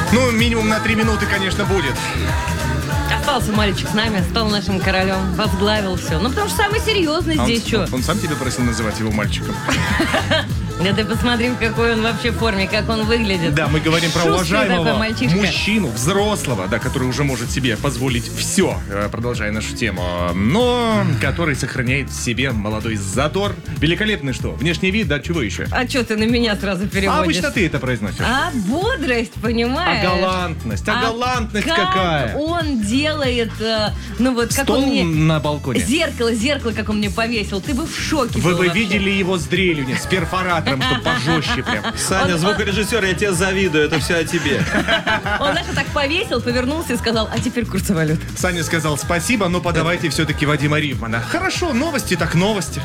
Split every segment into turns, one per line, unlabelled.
Ну, минимум на 3 минуты, конечно, будет.
Остался мальчик с нами, стал нашим королем, возглавил все. Ну, потому что самый серьезный здесь, что?
Он сам тебя просил называть его мальчиком.
Да ты посмотри, в какой он вообще форме, как он выглядит.
Да, мы говорим про уважаемого
мальчишка.
мужчину, взрослого, да, который уже может себе позволить все, продолжая нашу тему, но который сохраняет в себе молодой задор. Великолепный что? Внешний вид, да, чего еще?
А что ты на меня сразу переводишь?
А обычно ты это произносишь.
А бодрость, понимаешь?
А галантность
как
какая?
Он делает, ну вот, как
стол
он мне...
на балконе.
Зеркало, как он мне повесил. Ты бы в шоке
Вы
был
бы
вообще.
видели его с дрелью, с перфоратором, чтобы пожестче прям.
Саня, звукорежиссер, я тебе завидую, это все о тебе.
Он, знаешь, так повесил, повернулся и сказал, а теперь курсы валют.
Саня сказал спасибо, но подавайте все-таки Вадима Ривмана. Хорошо, новости так новости.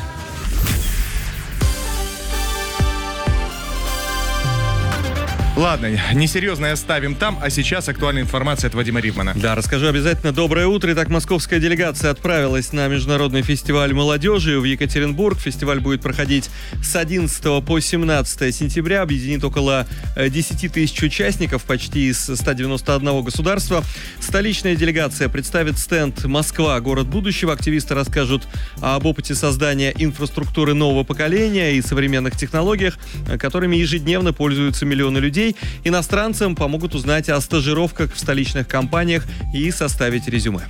Ладно, несерьезное оставим там, а сейчас актуальная информация от Вадима Ривмана.
Да, расскажу обязательно. Доброе утро. Итак, московская делегация отправилась на международный фестиваль молодежи в Екатеринбург. Фестиваль будет проходить с 11 по 17 сентября. Объединит около 10 тысяч участников, почти из 191 государства. Столичная делегация представит стенд «Москва. Город будущего». Активисты расскажут об опыте создания инфраструктуры нового поколения и современных технологиях, которыми ежедневно пользуются миллионы людей. Иностранцам помогут узнать о стажировках в столичных компаниях и составить резюме.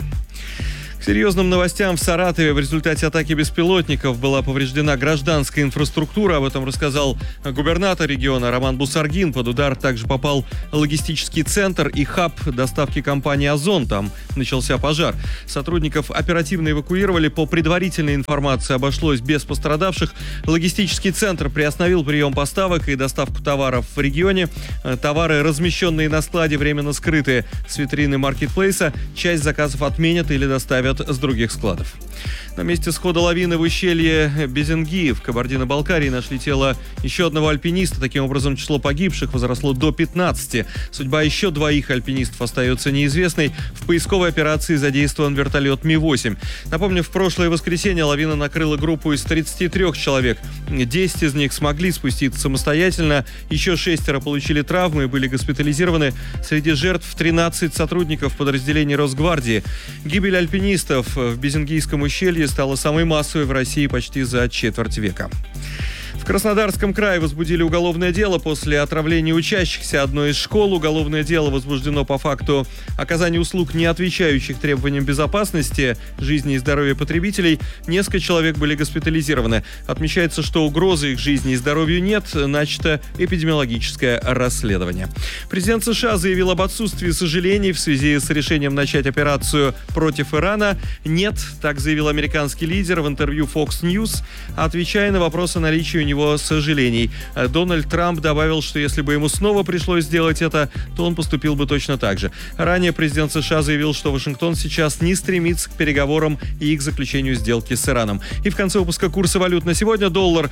К серьезным новостям. В Саратове в результате атаки беспилотников была повреждена гражданская инфраструктура. Об этом рассказал губернатор региона Роман Бусаргин. Под удар также попал логистический центр и хаб доставки компании «Озон». Там начался пожар. Сотрудников оперативно эвакуировали. По предварительной информации обошлось без пострадавших. Логистический центр приостановил прием поставок и доставку товаров в регионе. Товары, размещенные на складе, временно скрыты с витрины маркетплейса. Часть заказов отменят или доставят с других складов. На месте схода лавины в ущелье Безенги в Кабардино-Балкарии нашли тело еще одного альпиниста. Таким образом, число погибших возросло до 15. Судьба еще 2 альпинистов остается неизвестной. В поисковой операции задействован вертолет Ми-8. Напомню, в прошлое воскресенье лавина накрыла группу из 33 человек. 10 из них смогли спуститься самостоятельно. Еще 6 получили травмы и были госпитализированы. Среди жертв 13 сотрудников подразделений Росгвардии. Гибель альпинистов в Безенгийском ущелье стала самой массовой в России почти за четверть века. В Краснодарском крае возбудили уголовное дело после отравления учащихся одной из школ. Уголовное дело возбуждено по факту оказания услуг, не отвечающих требованиям безопасности жизни и здоровья потребителей. Несколько человек были госпитализированы. Отмечается, что угрозы их жизни и здоровью нет. Начато эпидемиологическое расследование. Президент США заявил об отсутствии сожалений в связи с решением начать операцию против Ирана. Нет, так заявил американский лидер в интервью Fox News, отвечая на вопрос о наличии у него сожалений. Дональд Трамп добавил, что если бы ему снова пришлось сделать это, то он поступил бы точно так же. Ранее президент США заявил, что Вашингтон сейчас не стремится к переговорам и к заключению сделки с Ираном. И в конце выпуска курсы валют на сегодня. Доллар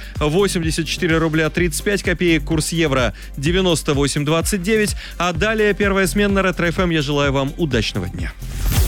84 рубля 35 копеек, курс евро 98.29. А далее первая смена на Ретро ФМ. Я желаю вам удачного дня.